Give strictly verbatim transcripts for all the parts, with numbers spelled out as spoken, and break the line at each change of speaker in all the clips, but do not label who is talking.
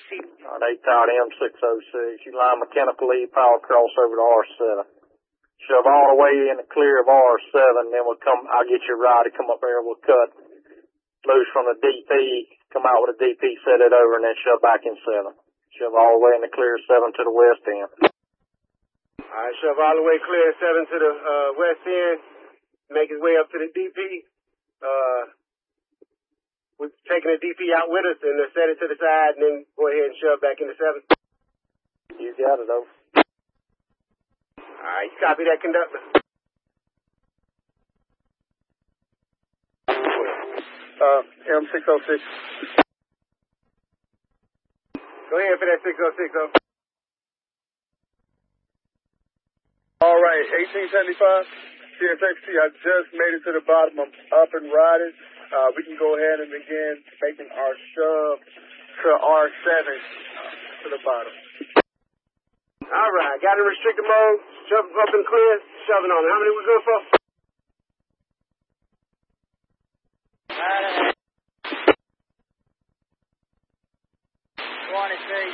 proceed.
All right, eight tower M six oh six. You line mechanical lead power cross over to R seven. Shove all the way in the clear of R seven, then we'll come, I'll get you right to come up there, we'll cut loose from the D P, come out with a D P, set it over, and then shove back in seven. Shove all the way in the clear seven to the west end.
Alright, shove all the way clear seven to the uh, west end, make his way up to the D P. Uh, we're taking the D P out with us and uh, set it to the side, and then go ahead and shove back into seven.
You got it, over.
Alright, copy that, conductor.
Uh, M six oh six.
Go ahead for that six oh six, oh.
All right, eighteen seventy-five, C S X T, I just made it to the bottom. I'm up and riding. Uh, we can go ahead and begin making our shove to R seven to the bottom.
All right, got in restricted mode, shove up and clear, shoving on it. How many we good for?
twenty-three.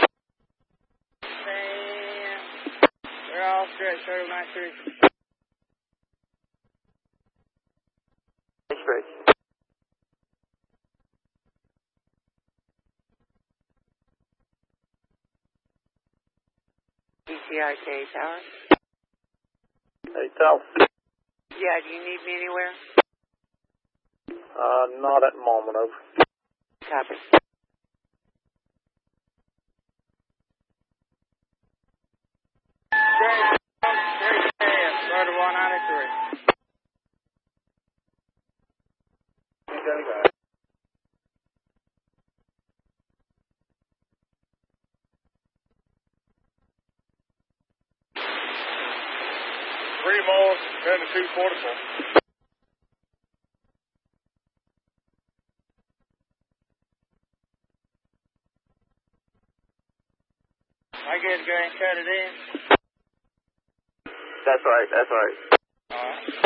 Damn. We're all straight, thirty nine three.
Straight.
E C R K Tower.
Hey, tower.
Yeah, do you need me anywhere?
Uh, not at the moment, over.
Copy. thirty-one ninety-three.
Three more, down to two forty-four.
I get to go and cut it in.
That's right, that's right.
All right.